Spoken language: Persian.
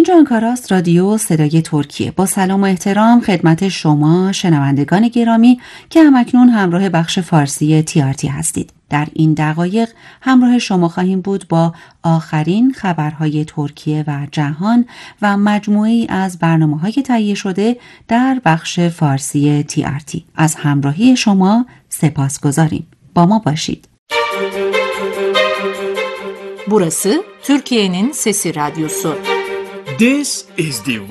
اینجا آنکاراست، رادیو صدای ترکیه. با سلام و احترام خدمت شما شنوندگان گرامی که همکنون همراه بخش فارسی TRT هستید. در این دقایق همراه شما خواهیم بود با آخرین خبرهای ترکیه و جهان و مجموعه‌ای از برنامه‌های تهیه شده در بخش فارسی TRT. از همراهی شما سپاسگزاریم. با ما باشید. Burası Türkiye'nin Sesi Radyosu. This is the